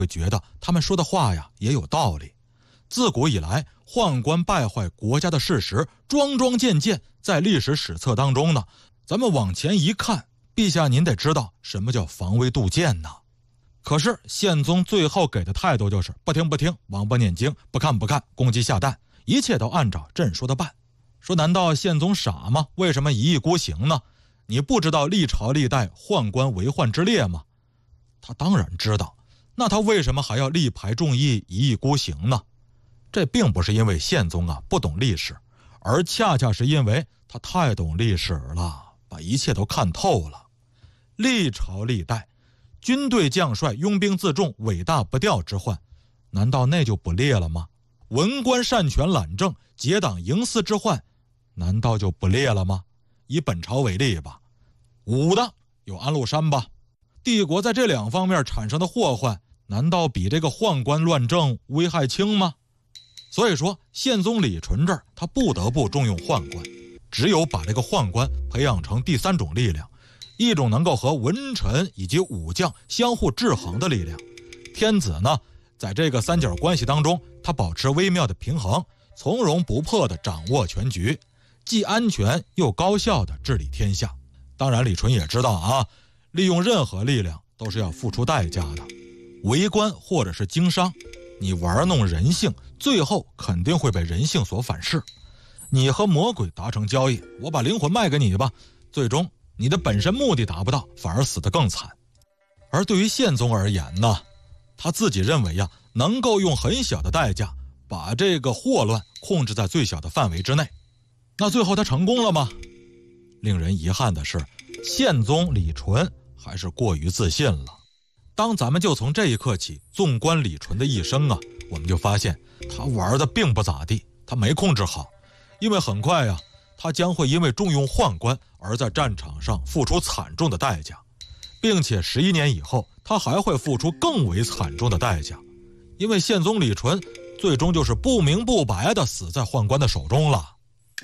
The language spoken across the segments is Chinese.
会觉得他们说的话呀也有道理。自古以来，宦官败坏国家的事实桩桩件件，在历史史册当中呢，咱们往前一看，陛下您得知道什么叫防微杜渐呢。可是宪宗最后给的态度就是不听不听，王八念经，不看不看，公鸡下蛋，一切都按照朕说的办。说难道宪宗傻吗？为什么一意孤行呢？你不知道历朝历代宦官为宦之列吗？他当然知道，那他为什么还要力排众议，一意孤行呢？这并不是因为宪宗不懂历史，而恰恰是因为他太懂历史了，把一切都看透了。历朝历代军队将帅拥兵自重，尾大不掉之患，难道那就不列了吗？文官擅权懒政，结党营私之患，难道就不列了吗？以本朝为例吧，武的有安禄山吧，帝国在这两方面产生的祸患，难道比这个宦官乱政危害轻吗？所以说宪宗李纯这儿他不得不重用宦官，只有把这个宦官培养成第三种力量，一种能够和文臣以及武将相互制衡的力量。天子呢，在这个三角关系当中，他保持微妙的平衡，从容不迫地掌握全局，既安全又高效地治理天下。当然李纯也知道利用任何力量都是要付出代价的。为官或者是经商，你玩弄人性，最后肯定会被人性所反噬。你和魔鬼达成交易，我把灵魂卖给你吧，最终你的本身目的达不到，反而死得更惨。而对于宪宗而言呢，他自己认为能够用很小的代价把这个祸乱控制在最小的范围之内。那最后他成功了吗？令人遗憾的是，宪宗李纯还是过于自信了。当咱们就从这一刻起纵观李纯的一生我们就发现他玩的并不咋地，他没控制好。因为很快他将会因为重用宦官而在战场上付出惨重的代价，并且11年以后他还会付出更为惨重的代价，因为宪宗李纯最终就是不明不白地死在宦官的手中了。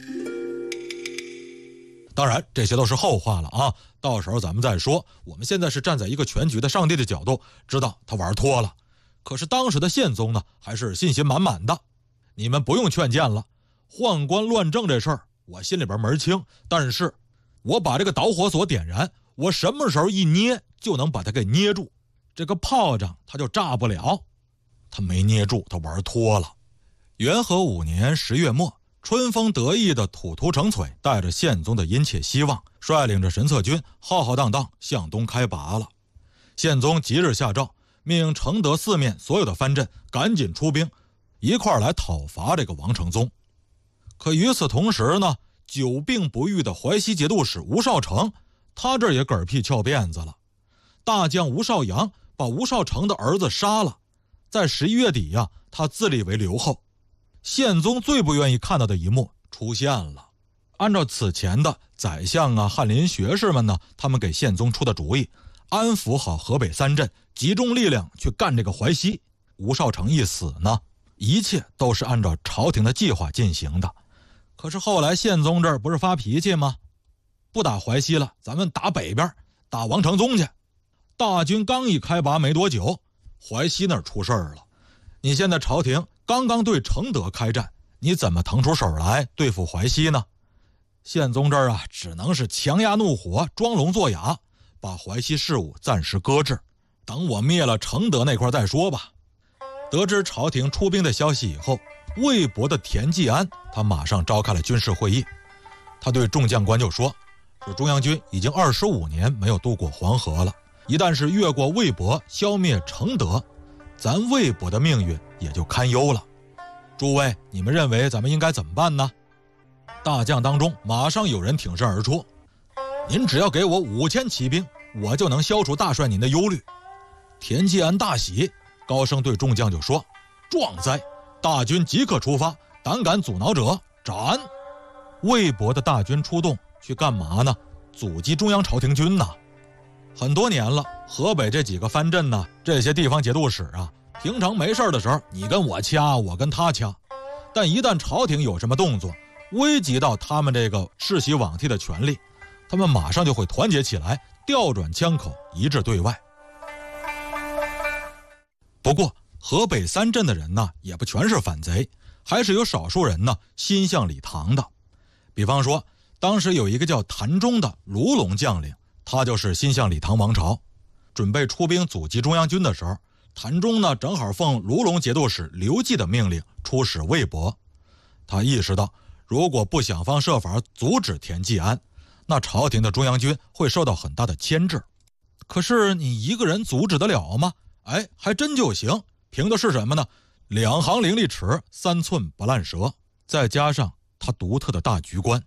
当然这些都是后话了到时候咱们再说。我们现在是站在一个全局的上帝的角度，知道他玩脱了。可是当时的宪宗呢，还是信心满满的。你们不用劝谏了，宦官乱政这事儿我心里边门清，但是我把这个导火索点燃，我什么时候一捏就能把它给捏住，这个炮仗它就炸不了。他没捏住，他玩脱了。元和5年10月末，春风得意的土图成璀带着宪宗的殷切希望，率领着神策军浩浩荡荡向东开拔了。宪宗即日下诏，命承德四面所有的藩镇赶紧出兵，一块儿来讨伐这个王承宗。可与此同时呢，久病不愈的淮西节度使吴少成，他这也嗝屁翘辫子了。大将吴少阳把吴少成的儿子杀了，在11月底他自立为留后。宪宗最不愿意看到的一幕出现了。按照此前的宰相翰林学士们呢，他们给宪宗出的主意，安抚好河北三镇，集中力量去干这个淮西。吴少成一死呢，一切都是按照朝廷的计划进行的。可是后来宪宗这儿不是发脾气吗？不打淮西了，咱们打北边，打王承宗去。大军刚一开拔没多久，淮西那儿出事儿了。你现在朝廷刚刚对承德开战，你怎么腾出手来对付淮西呢？宪宗这儿只能是强压怒火，装聋作哑，把淮西事务暂时搁置，等我灭了承德那块再说吧。得知朝廷出兵的消息以后，魏博的田季安他马上召开了军事会议。他对众将官就说中央军已经25年没有渡过黄河了，一旦是越过魏博消灭承德，咱魏博的命运也就堪忧了。诸位，你们认为咱们应该怎么办呢？大将当中马上有人挺身而出，您只要给我5000骑兵，我就能消除大帅您的忧虑。田季安大喜，高声对众将就说，壮哉，大军即刻出发，胆敢阻挠者斩。魏博的大军出动去干嘛呢？阻击中央朝廷军呢。很多年了，河北这几个藩镇呢，这些地方节度使平常没事的时候你跟我掐，我跟他掐，但一旦朝廷有什么动作，危及到他们这个世袭罔替的权利，他们马上就会团结起来，调转枪口，一致对外。 不过河北三镇的人呢，也不全是反贼，还是有少数人呢心向李唐的。比方说，当时有一个叫谭忠的卢龙将领，他就是心向李唐王朝。准备出兵阻击中央军的时候，谭忠呢正好奉卢龙节度使刘季的命令出使魏博。他意识到，如果不想方设法阻止田季安，那朝廷的中央军会受到很大的牵制。可是你一个人阻止得了吗？还真就行。凭的是什么呢？2行伶俐齿，3寸不烂舌，再加上他独特的大局观。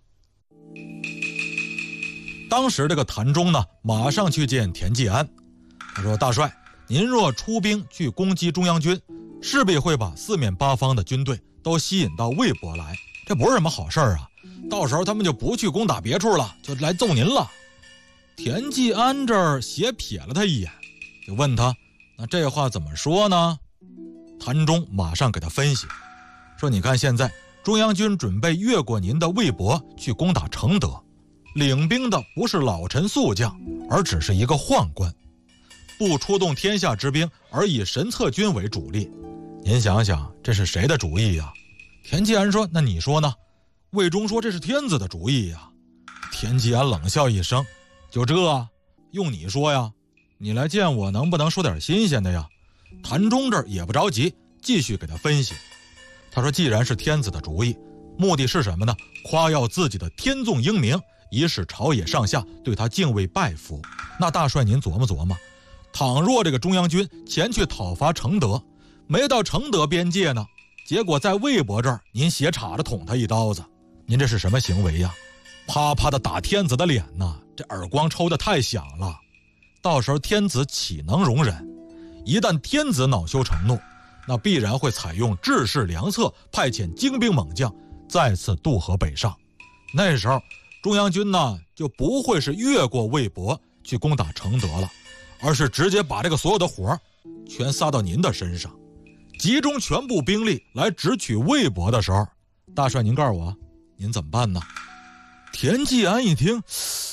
当时这个谭忠呢，马上去见田季安。他说：大帅，您若出兵去攻击中央军，势必会把4面8方的军队都吸引到魏博来，这不是什么好事啊。到时候他们就不去攻打别处了，就来揍您了。田季安这儿斜瞥了他一眼，就问他：那这话怎么说呢？谭忠马上给他分析，说：你看现在中央军准备越过您的魏博去攻打承德，领兵的不是老臣宿将，而只是一个宦官，不出动天下之兵，而以神策军为主力。您想想，这是谁的主意呀？田季安说：那你说呢？魏忠说：这是天子的主意呀。田季安冷笑一声：就这用你说呀？你来见我能不能说点新鲜的呀？谭忠这儿也不着急，继续给他分析。他说：既然是天子的主意，目的是什么呢？夸耀自己的天纵英明，以使朝野上下对他敬畏拜服。那大帅您琢磨琢磨，倘若这个中央军前去讨伐承德，没到承德边界呢，结果在魏博这儿您斜插着捅他一刀子，您这是什么行为呀？啪啪的打天子的脸呐，这耳光抽得太响了，到时候天子岂能容忍？一旦天子恼羞成怒，那必然会采用治世良策，派遣精兵猛将再次渡河北上。那时候中央军呢，就不会是越过魏博去攻打承德了，而是直接把这个所有的火全撒到您的身上，集中全部兵力来直取魏博的时候，大帅您告诉我，您怎么办呢？田季安一听，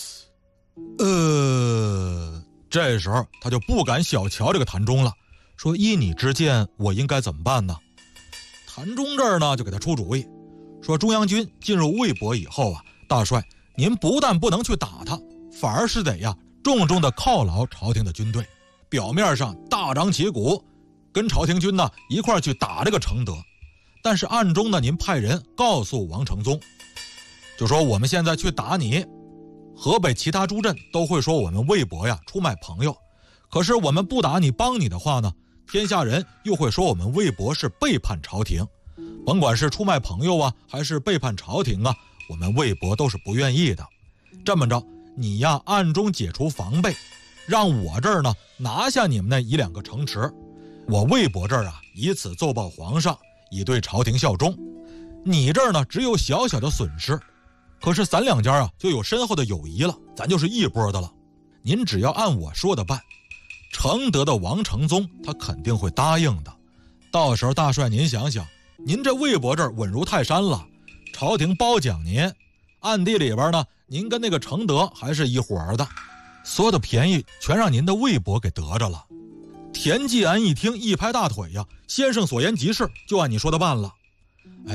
这时候他就不敢小瞧这个谭忠了，说：依你之见，我应该怎么办呢？谭忠这儿呢就给他出主意，说中央军进入魏博以后啊，大帅您不但不能去打他，反而是得重重的犒劳朝廷的军队，表面上大张旗鼓跟朝廷军呢一块去打这个承德，但是暗中呢您派人告诉王承宗，就说我们现在去打你，河北其他诸镇都会说我们魏博出卖朋友，可是我们不打你帮你的话呢，天下人又会说我们魏博是背叛朝廷，甭管是出卖朋友还是背叛朝廷我们魏博都是不愿意的。这么着，你暗中解除防备，让我这儿呢拿下你们那1-2个城池，我魏博这儿以此奏报皇上，以对朝廷效忠。你这儿呢只有小小的损失，可是咱两家就有深厚的友谊了，咱就是一波的了。您只要按我说的办，承德的王承宗他肯定会答应的。到时候大帅您想想，您这魏博这儿稳如泰山了，朝廷褒奖您，暗地里边呢您跟那个承德还是一伙的，所有的便宜全让您的魏博给得着了。田季安一听，一拍大腿先生所言极是，就按你说的办了。